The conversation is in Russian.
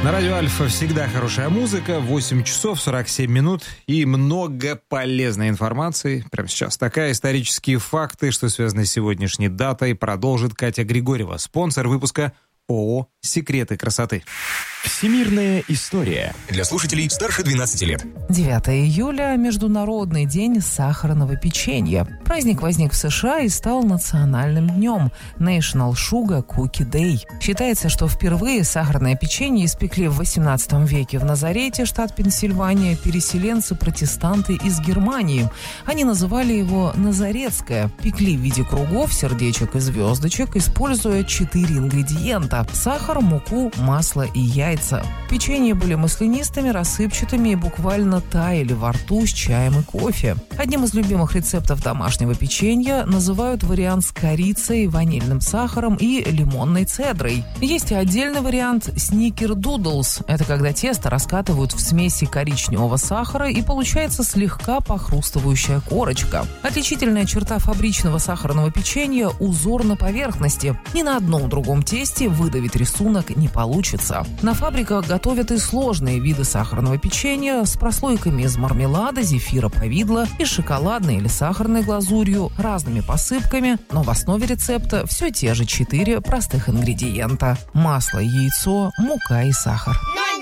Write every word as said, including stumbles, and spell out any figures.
На радио Альфа всегда хорошая музыка, восемь часов сорок семь минут и много полезной информации. Прямо сейчас такая исторические факты, что связаны с сегодняшней датой, продолжит Катя Григорьева, спонсор выпуска ООО «Секреты красоты». Всемирная история для слушателей старше двенадцати лет. девятого июля – Международный день сахарного печенья. Праздник возник в США и стал национальным днем – National Sugar Cookie Day. Считается, что впервые сахарное печенье испекли в восемнадцатом веке в Назарете, штат Пенсильвания, переселенцы-протестанты из Германии. Они называли его «назаретское». Пекли в виде кругов, сердечек и звездочек, используя четыре ингредиента – сахар, муку, масло и яйца. Печенья были маслянистыми, рассыпчатыми и буквально таяли во рту с чаем и кофе. Одним из любимых рецептов домашнего печенья называют вариант с корицей, ванильным сахаром и лимонной цедрой. Есть и отдельный вариант сникердудлс. Это когда тесто раскатывают в смеси коричневого сахара и получается слегка похрустывающая корочка. Отличительная черта фабричного сахарного печенья – узор на поверхности. Ни на одном другом тесте выдавить рисунок не получится. На фабриках готовят и сложные виды сахарного печенья с прослойками из мармелада, зефира, повидла и шоколадной или сахарной глазурью, разными посыпками, но в основе рецепта все те же четыре простых ингредиента – масло, яйцо, мука и сахар.